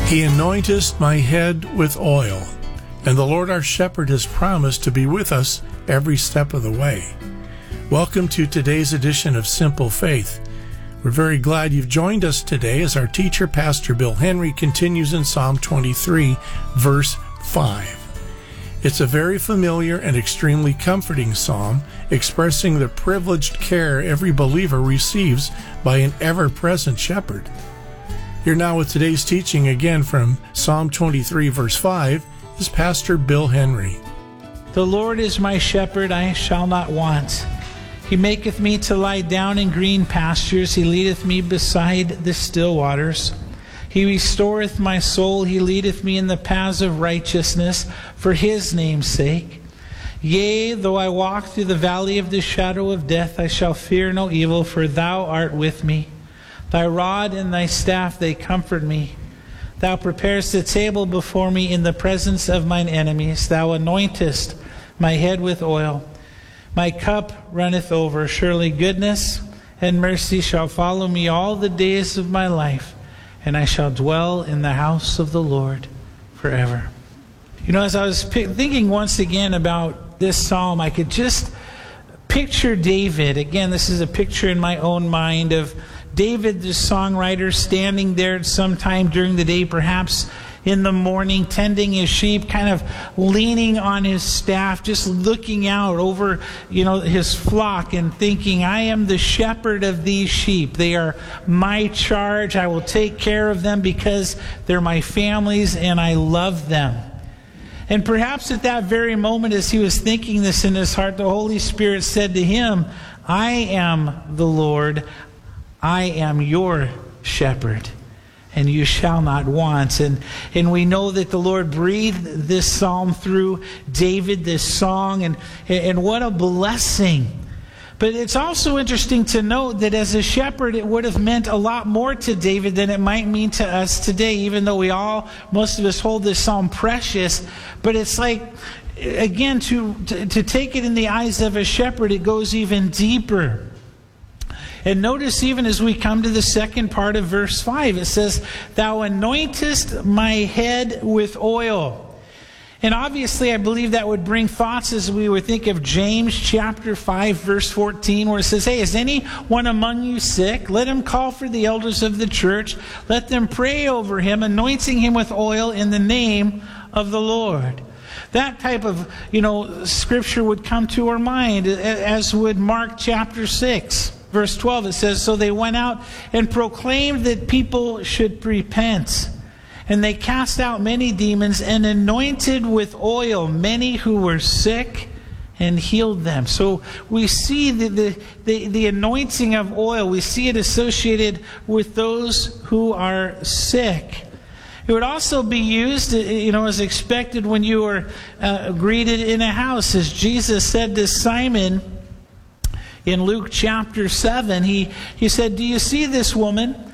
He anointeth my head with oil, and the Lord our shepherd has promised to be with us every step of the way. Welcome to today's edition of Simple Faith. We're very glad you've joined us today as our teacher, Pastor Bill Henry, continues in Psalm 23, verse 5. It's a very familiar and extremely comforting psalm, expressing the privileged care every believer receives by an ever-present shepherd. Here now with today's teaching, again from Psalm 23, verse 5, is Pastor Bill Henry. The Lord is my shepherd, I shall not want. He maketh me to lie down in green pastures. He leadeth me beside the still waters. He restoreth my soul. He leadeth me in the paths of righteousness for his name's sake. Yea, though I walk through the valley of the shadow of death, I shall fear no evil, for thou art with me. Thy rod and thy staff, they comfort me. Thou preparest a table before me in the presence of mine enemies. Thou anointest my head with oil. My cup runneth over. Surely goodness and mercy shall follow me all the days of my life, and I shall dwell in the house of the Lord forever. You know, as I was thinking once again about this psalm, I could just picture David. Again, this is a picture in my own mind of David, the songwriter, standing there sometime during the day, perhaps in the morning, tending his sheep, kind of leaning on his staff, just looking out over, his flock and thinking, I am the shepherd of these sheep. They are my charge. I will take care of them because they're my families and I love them. And perhaps at that very moment, as he was thinking this in his heart, the Holy Spirit said to him, I am the Lord. I am your shepherd, and you shall not want. And we know that the Lord breathed this psalm through David, this song, and what a blessing. But it's also interesting to note that as a shepherd, it would have meant a lot more to David than it might mean to us today, even though most of us hold this psalm precious. But it's like, again, to take it in the eyes of a shepherd, it goes even deeper. And notice even as we come to the second part of verse 5, it says, Thou anointest my head with oil. And obviously I believe that would bring thoughts as we would think of James chapter 5, verse 14, where it says, Hey, is anyone among you sick? Let him call for the elders of the church. Let them pray over him, anointing him with oil in the name of the Lord. That type of, scripture would come to our mind, as would Mark chapter 6. Verse 12, it says, So they went out and proclaimed that people should repent. And they cast out many demons and anointed with oil many who were sick and healed them. So we see the anointing of oil. We see it associated with those who are sick. It would also be used, as expected when you were greeted in a house. As Jesus said to Simon, in Luke chapter 7, he said, Do you see this woman?